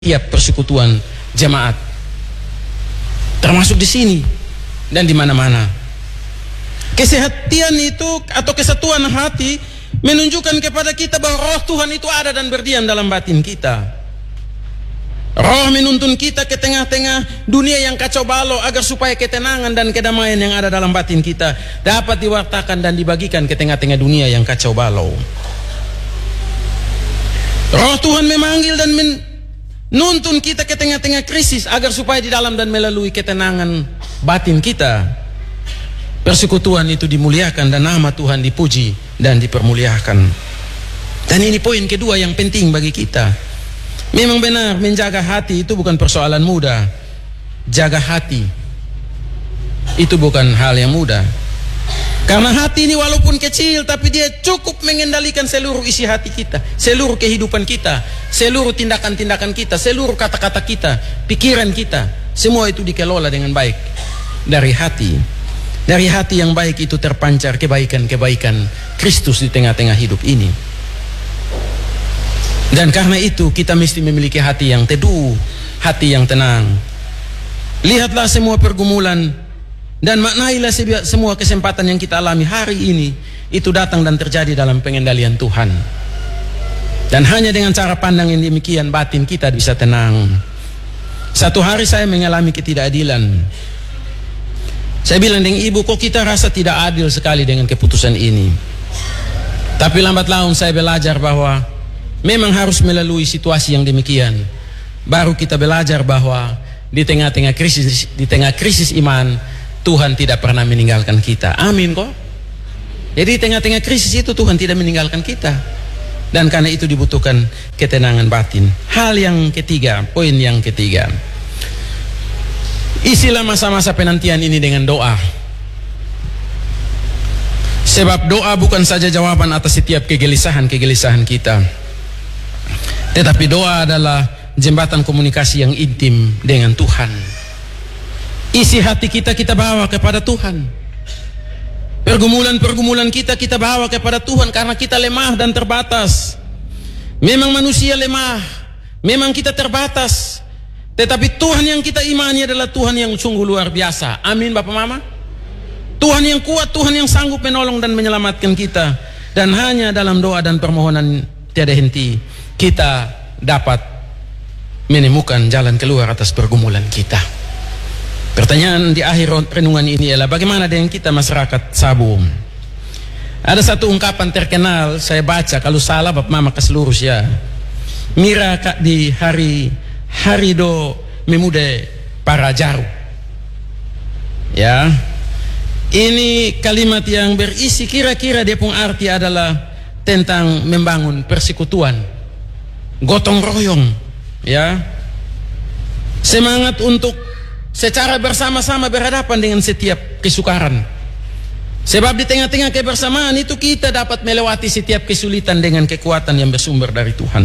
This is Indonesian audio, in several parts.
tiap persekutuan jemaat, termasuk di sini dan di mana-mana. Kesehatan itu atau kesatuan hati menunjukkan kepada kita bahwa roh Tuhan itu ada dan berdiam dalam batin kita. Roh menuntun kita ke tengah-tengah dunia yang kacau balau agar supaya ketenangan dan kedamaian yang ada dalam batin kita dapat diwartakan dan dibagikan ke tengah-tengah dunia yang kacau balau. Roh Tuhan memanggil dan nuntun kita ke tengah-tengah krisis agar supaya di dalam dan melalui ketenangan batin kita persekutuan itu dimuliakan dan nama Tuhan dipuji dan dipermuliakan. Dan ini poin kedua yang penting bagi kita. Memang benar menjaga hati itu bukan persoalan mudah. Jaga hati itu bukan hal yang mudah. Karena hati ini walaupun kecil tapi dia cukup mengendalikan seluruh isi hati kita, seluruh kehidupan kita, seluruh tindakan-tindakan kita, seluruh kata-kata kita, pikiran kita. Semua itu dikelola dengan baik dari hati. Dari hati yang baik itu terpancar kebaikan-kebaikan Kristus di tengah-tengah hidup ini. Dan karena itu kita mesti memiliki hati yang teduh, hati yang tenang. Lihatlah semua pergumulan dan maknailah semua kesempatan yang kita alami hari ini itu datang dan terjadi dalam pengendalian Tuhan. Dan hanya dengan cara pandang yang demikian batin kita bisa tenang. Satu hari saya mengalami ketidakadilan. Saya bilang dengan ibu, kok kita rasa tidak adil sekali dengan keputusan ini. Tapi lambat laun saya belajar bahwa memang harus melalui situasi yang demikian. Baru kita belajar bahwa di tengah-tengah krisis iman, Tuhan tidak pernah meninggalkan kita. Amin kok. Jadi tengah-tengah krisis itu Tuhan tidak meninggalkan kita. Dan karena itu dibutuhkan ketenangan batin. Hal yang ketiga, poin yang ketiga. Isilah masa-masa penantian ini dengan doa. Sebab doa bukan saja jawaban atas setiap kegelisahan-kegelisahan kita. Tetapi doa adalah jembatan komunikasi yang intim dengan Tuhan. Isi hati kita bawa kepada Tuhan. Pergumulan-pergumulan kita bawa kepada Tuhan karena kita lemah dan terbatas. Memang manusia lemah, memang kita terbatas. Tetapi Tuhan yang kita imani adalah Tuhan yang sungguh luar biasa. Amin Bapak Mama. Tuhan yang kuat, Tuhan yang sanggup menolong dan menyelamatkan kita. Dan hanya dalam doa dan permohonan tiada henti kita dapat menemukan jalan keluar atas pergumulan kita. Pertanyaan di akhir renungan ini adalah bagaimana dengan kita masyarakat Sabu? Ada satu ungkapan terkenal saya baca, kalau salah Bapak Mama kasih lurus ya. Mira di hari do memude para jaru. Ya. Ini kalimat yang berisi kira-kira dia pun arti adalah tentang membangun persekutuan, gotong royong, ya. Semangat untuk secara bersama-sama berhadapan dengan setiap kesukaran. Sebab di tengah-tengah kebersamaan itu kita dapat melewati setiap kesulitan dengan kekuatan yang bersumber dari Tuhan.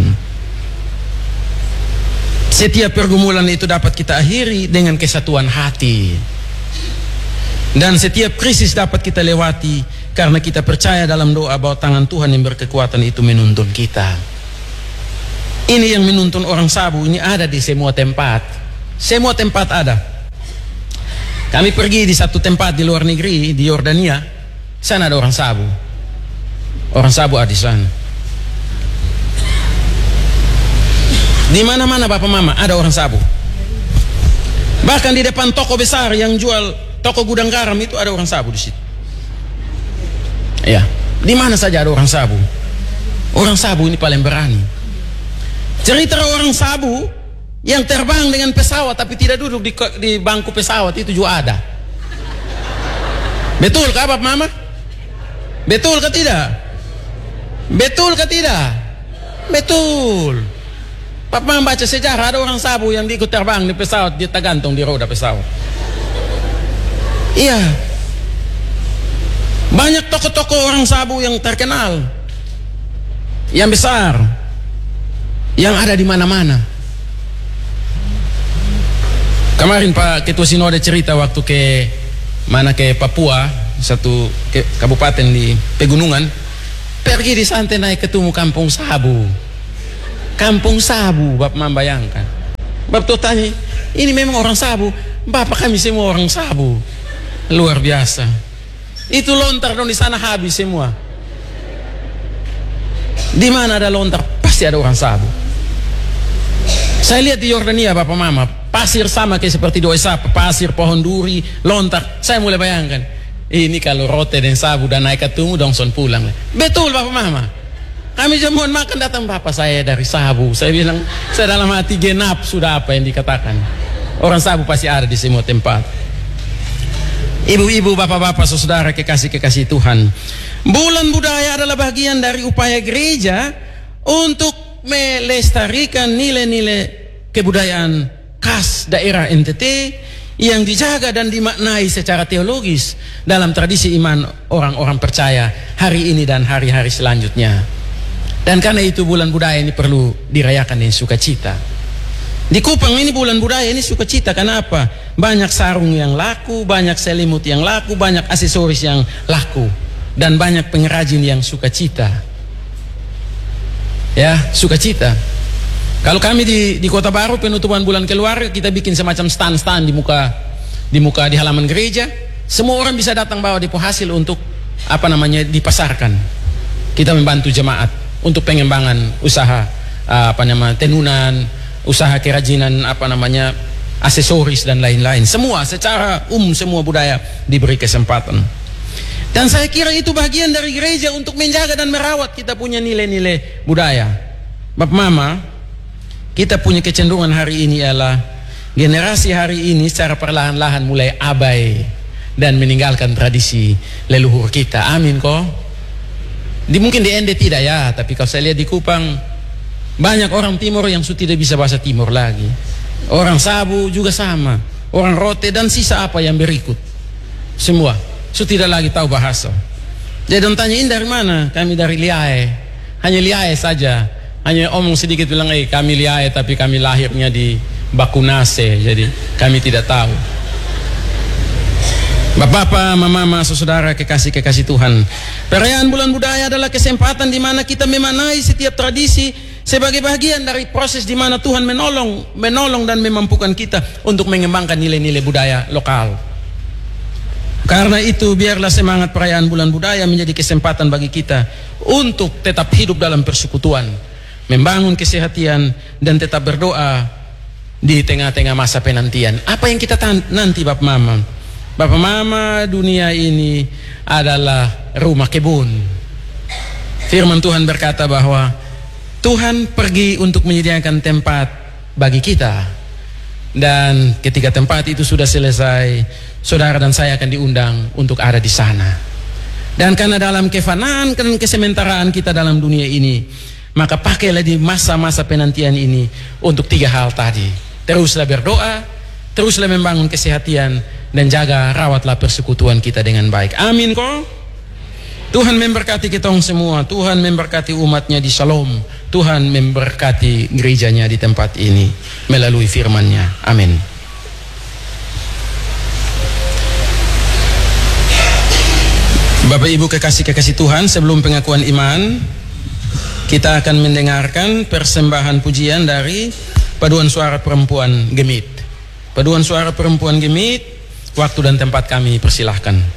Setiap pergumulan itu dapat kita akhiri dengan kesatuan hati. Dan setiap krisis dapat kita lewati karena kita percaya dalam doa bahwa tangan Tuhan yang berkekuatan itu menuntun kita. Ini yang menuntun orang Sabu ini ada di semua tempat. Semua tempat ada. Kami pergi di satu tempat di luar negeri, di Yordania. Sana ada orang Sabu. Orang Sabu ada di sana. Di mana-mana Bapak Mama ada orang Sabu. Bahkan di depan toko besar yang jual toko gudang garam itu ada orang Sabu di situ. Ya, di mana saja ada orang Sabu. Orang Sabu ini paling berani. Cerita orang Sabu yang terbang dengan pesawat tapi tidak duduk di bangku pesawat itu juga ada. Betul kah Bapak Mama? Betul kah tidak? Betul kah tidak? Betul. Bapak Mama baca sejarah ada orang Sabu yang ikut terbang di pesawat, dia tergantung di roda pesawat. Iya. Banyak tokoh-tokoh orang Sabu yang terkenal, yang besar, yang ada di mana-mana. Kemarin Pak Ketua Sinode cerita waktu ke Papua, satu kabupaten di pegunungan, pergi di santai naik ketemu Kampung Sabu. Kampung Sabu, Bapak membayangkan. Bapak tanya, ini memang orang Sabu? Bapak kami semua orang Sabu. Luar biasa. Itu lontar dong di sana habis semua. Di mana ada lontar pasti ada orang Sabu. Saya lihat di Yordania Bapak Mama, pasir sama kayak seperti Doi Sapa, pasir, pohon duri, lontar. Saya mulai bayangkan, ini kalau rote dan Sabu dan naik ketemu dong son pulang. Betul Bapak Mama. Kami jamuan makan datang Bapak saya dari Sabu. Saya bilang, saya dalam hati genap sudah apa yang dikatakan. Orang Sabu pasti ada di semua tempat. Ibu-ibu, bapak-bapak, saudara kekasih-kekasih Tuhan. Bulan budaya adalah bagian dari upaya gereja untuk melestarikan nilai-nilai kebudayaan khas daerah NTT yang dijaga dan dimaknai secara teologis dalam tradisi iman orang-orang percaya hari ini dan hari-hari selanjutnya. Dan karena itu bulan budaya ini perlu dirayakan dengan sukacita. Di Kupang ini bulan budaya ini sukacita. Kenapa? Banyak sarung yang laku, banyak selimut yang laku, banyak aksesoris yang laku, dan banyak pengrajin yang sukacita. Ya, sukacita. Kalau kami di Kota Baru penutupan bulan keluarga, kita bikin semacam stand-stand di muka di halaman gereja. Semua orang bisa datang bawa depo hasil untuk dipasarkan. Kita membantu jemaat untuk pengembangan usaha tenunan, usaha kerajinan aksesoris dan lain-lain. Semua secara semua budaya diberi kesempatan. Dan saya kira itu bagian dari gereja untuk menjaga dan merawat kita punya nilai-nilai budaya. Bapak Mama, kita punya kecenderungan hari ini ialah generasi hari ini secara perlahan-lahan mulai abai dan meninggalkan tradisi leluhur kita. Amin kok. Mungkin di Ende tidak ya, tapi kalau saya lihat di Kupang banyak orang Timur yang sudah tidak bisa bahasa Timur lagi. Orang Sabu juga sama, orang Rote dan sisa apa yang berikut. Semua sudah tidak lagi tahu bahasa. Jadi tanyain dari mana? Kami dari Liae. Hanya Liae saja. Hanya omong sedikit bilang, kami Liae tapi kami lahirnya di Bakunase. Jadi kami tidak tahu. Bapak-bapak, mama-mama, saudara kekasih-kekasih Tuhan. Perayaan bulan budaya adalah kesempatan di mana kita memaknai setiap tradisi sebagai bagian dari proses di mana Tuhan menolong dan memampukan kita untuk mengembangkan nilai-nilai budaya lokal. Karena itu biarlah semangat perayaan bulan budaya menjadi kesempatan bagi kita untuk tetap hidup dalam persekutuan, membangun kesehatan dan tetap berdoa di tengah-tengah masa penantian. Apa yang kita nanti Bapak Mama? Bapak Mama, dunia ini adalah rumah kebun. Firman Tuhan berkata bahwa Tuhan pergi untuk menyediakan tempat bagi kita. Dan ketika tempat itu sudah selesai, saudara dan saya akan diundang untuk ada di sana. Dan karena dalam kefanaan dan kesementaraan kita dalam dunia ini, maka pakailah di masa-masa penantian ini untuk 3 hal tadi. Teruslah berdoa, teruslah membangun kesehatan, dan jaga rawatlah persekutuan kita dengan baik. Amin kok. Tuhan memberkati kita semua. Tuhan memberkati umatnya di Shalom. Tuhan memberkati gerejanya di tempat ini melalui firman-Nya. Amin. Bapak Ibu kekasih-kekasih Tuhan, sebelum pengakuan iman, kita akan mendengarkan persembahan pujian dari Paduan Suara Perempuan Gemit. Paduan Suara Perempuan Gemit, waktu dan tempat kami persilahkan.